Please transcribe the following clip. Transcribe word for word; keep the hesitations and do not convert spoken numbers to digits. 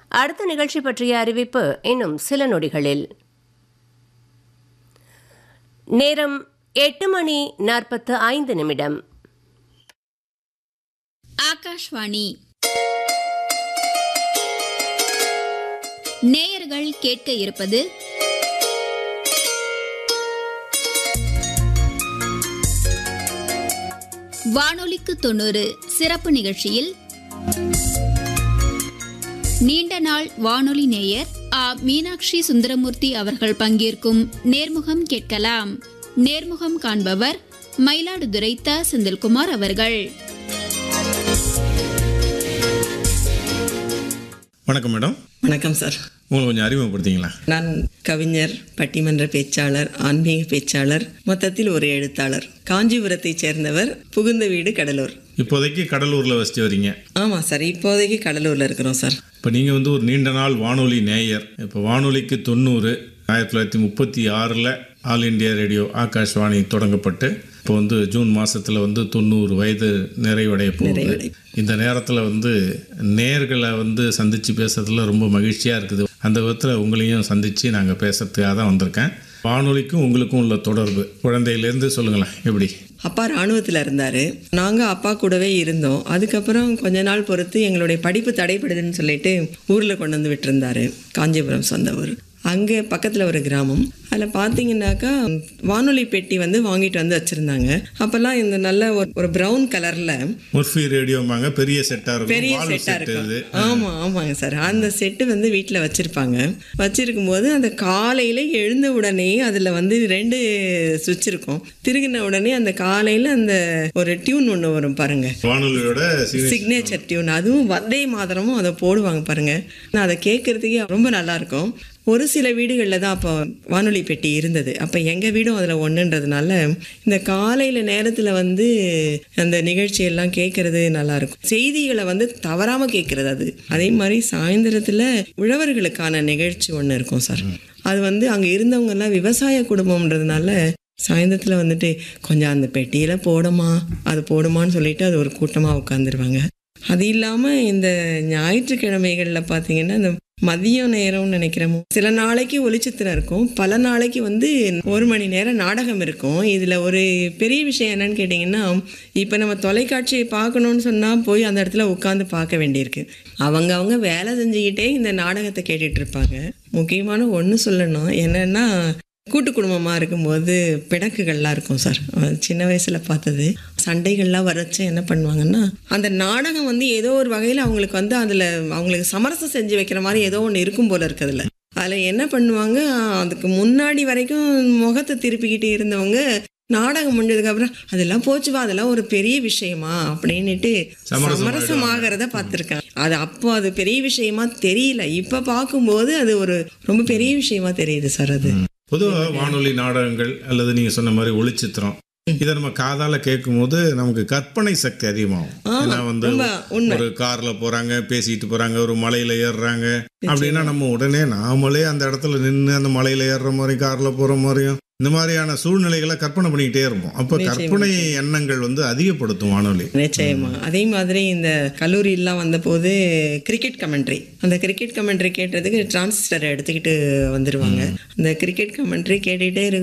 அடுத்த நிகழ்ச்சி பற்றிய அறிவிப்பு இன்னும் சில நொடிகளில். நேரம் எட்டு மணி நாற்பத்து ஐந்து நிமிடம். ஆகாஷ்வாணி. நேயர்கள் கேட்க இருப்பது வானொலிக்கு தொண்ணூறு சிறப்பு நிகழ்ச்சியில் நீண்ட நாள் வானொலி நேயர் ஆ மீனாட்சி சுந்தரமூர்த்தி அவர்கள் பங்கேற்கும் நேர்முகம் கேட்கலாம். நேர்முகம் காண்பவர் மயிலாடுதுறை த செந்தில்குமார் அவர்கள். வணக்கம் மேடம். வணக்கம் சார். உங்களை கொஞ்சம் அறிமுகப்படுத்திங்களா? நான் கவிஞர், பட்டிமன்ற பேச்சாளர், ஆன்மீக பேச்சாளர், மொத்தத்தில் ஒரு எழுத்தாளர். காஞ்சிபுரத்தைச் சேர்ந்தவர், புகுந்த வீடு கடலூர். இப்போதைக்கு கடலூரில் வசித்து வரீங்க? ஆமாம் சார், இப்போதைக்கு கடலூரில் இருக்கிறோம் சார். இப்போ நீங்கள் வந்து ஒரு நீண்ட நாள் வானொலி நேயர். இப்போ வானொலிக்கு தொண்ணூறு ஆயிரத்தி தொள்ளாயிரத்தி முப்பத்தி ஆறில் ஆல் இண்டியா ரேடியோ ஆகாஷ்வாணி தொடங்கப்பட்டு இப்போ வந்து ஜூன் மாதத்தில் வந்து தொண்ணூறு வயது நிறைவடைய போகுது. இந்த நேரத்தில் வந்து நேயர்களை வந்து சந்தித்து பேசுறதுல ரொம்ப மகிழ்ச்சியாக இருக்குது. அந்த விதத்தில் உங்களையும் சந்தித்து நாங்கள் பேசுறதுக்காக தான் வந்திருக்கேன். வானொலிக்கும் உங்களுக்கும் உள்ள தொடர்பு குழந்தையிலேருந்து சொல்லுங்களேன். எப்படி? அப்பா இராணுவத்தில் இருந்தார். நாங்கள் அப்பா கூடவே இருந்தோம். அதுக்கப்புறம் கொஞ்ச நாள் பொறுத்து எங்களுடைய படிப்பு தடைப்படுதுன்னு சொல்லிட்டு ஊரில் கொண்டு வந்து விட்டுருந்தாரு. காஞ்சிபுரம் சொந்த ஊர். அங்கே பக்கத்தில் ஒரு கிராமம். அதில் பார்த்தீங்கன்னாக்கா வானொலி பெட்டி வந்து வாங்கிட்டு வந்து வச்சுருந்தாங்க. அப்போல்லாம் இந்த நல்ல ஒரு ஒரு ப்ரௌன் கலரில் முர்ஃபி ரேடியோமாங்க, பெரிய செட்டாக இருக்கும். பெரிய செட்டாக இருக்கும். ஆமாம் ஆமாங்க சார். அந்த செட்டு வந்து வீட்டில் வச்சுருப்பாங்க. வச்சுருக்கும் போது அந்த காலையில் எழுந்த உடனே அதில் வந்து ரெண்டு சுவிட்ச் இருக்கும். திருகின உடனே அந்த காலையில் அந்த ஒரு டியூன் ஒன்று வரும் பாருங்க, வானொலியோட சிக்னேச்சர் டியூன். அதுவும் வந்தே மாதரமும் அதை போடுவாங்க பாருங்க. நான் அதை கேட்கறதுக்கே ரொம்ப நல்லாயிருக்கும். ஒரு சில வீடுகளில் தான் அப்போ வானொலி பெட்டி இருந்தது. அப்போ எங்கள் வீடும் அதில் ஒன்றுன்றதுனால இந்த காலையில் நேரத்தில் வந்து அந்த நிகழ்ச்சியெல்லாம் கேட்குறது நல்லாயிருக்கும். செய்திகளை வந்து தவறாமல் கேட்குறது. அது அதே மாதிரி சாயந்தரத்தில் உழவர்களுக்கான நிகழ்ச்சி ஒன்று இருக்கும் சார். அது வந்து அங்கே இருந்தவங்கெல்லாம் விவசாய குடும்பம்ன்றதுனால சாயந்தரத்தில் வந்துட்டு கொஞ்சம் அந்த பெட்டியில் போடுமா அது போடுமான்னு சொல்லிட்டு அது ஒரு கூட்டமாக உட்காந்துருவாங்க. அது இல்லாமல் இந்த ஞாயிற்றுக்கிழமைகளில் பார்த்தீங்கன்னா இந்த மதிய நேரம்னு நினைக்கிறோம். சில நாளைக்கு ஒளிச்சித்திரம் இருக்கும், பல நாளைக்கு வந்து ஒரு மணி நேரம் நாடகம் இருக்கும். இதில் ஒரு பெரிய விஷயம் என்னன்னு கேட்டிங்கன்னா, இப்போ நம்ம தொலைக்காட்சியை பார்க்கணுன்னு சொன்னால் போய் அந்த இடத்துல உட்காந்து பார்க்க வேண்டியிருக்கு. அவங்க அவங்க வேலை செஞ்சுக்கிட்டே இந்த நாடகத்தை கேட்டுட்டு இருப்பாங்க. முக்கியமான ஒன்று சொல்லணும் என்னென்னா, கூட்டு குடும்பமாக இருக்கும்போது பிணக்குகள்லாம் இருக்கும் சார். சின்ன வயசில் பார்த்தது. சண்டைகள்லாம் வரச்சு என்ன பண்ணுவாங்கன்னா, அந்த நாடகம் வந்து ஏதோ ஒரு வகையில் அவங்களுக்கு வந்து அதில் அவங்களுக்கு சமரசம் செஞ்சு வைக்கிற மாதிரி ஏதோ ஒன்று இருக்கும் போல இருக்குதுல்ல. அதில் என்ன பண்ணுவாங்க, அதுக்கு முன்னாடி வரைக்கும் முகத்தை திருப்பிக்கிட்டு இருந்தவங்க நாடகம் முடிஞ்சதுக்கப்புறம் அதெல்லாம் போச்சுவா, அதெல்லாம் ஒரு பெரிய விஷயமா அப்படின்னுட்டு சமரசமாகறத பார்த்துருக்கேன். அது அப்போ அது பெரிய விஷயமா தெரியல. இப்போ பார்க்கும்போது அது ஒரு ரொம்ப பெரிய விஷயமா தெரியுது சார். அது பொதுவாக வானொலி நாடகங்கள் அல்லது நீங்கள் சொன்ன மாதிரி ஒளிச்சித்திரம் இதை நம்ம காதால கேட்கும் போது நமக்கு கற்பனை சக்தி அதிகமாகும். ஏன்னா வந்து ஒரு கார்ல போறாங்க, பேசிட்டு போறாங்க, ஒரு மலையில ஏறுறாங்க அப்படின்னா நம்ம உடனே நாமளே அந்த இடத்துல நின்று அந்த மலையில ஏறுற மாதிரியும் கார்ல போற மாதிரியும் இந்த மாதிரியான சூழ்நிலைகளை கற்பனை பண்ணிக்கிட்டே இருப்போம். அப்போ கற்பனை எண்ணங்கள் வந்து அதிகப்படுத்தும் வானொலி. நிச்சயமா. அதே மாதிரி இந்த கல்லூரியெல்லாம் வந்த போது கிரிக்கெட் கமெண்ட்ரி, அந்த கிரிக்கெட் கமெண்ட்ரி கேட்டதுக்கு டிரான்சிஸ்டரை எடுத்துக்கிட்டு வந்துடுவாங்க. அந்த கிரிக்கெட் கமெண்ட்ரி கேட்டுகிட்டே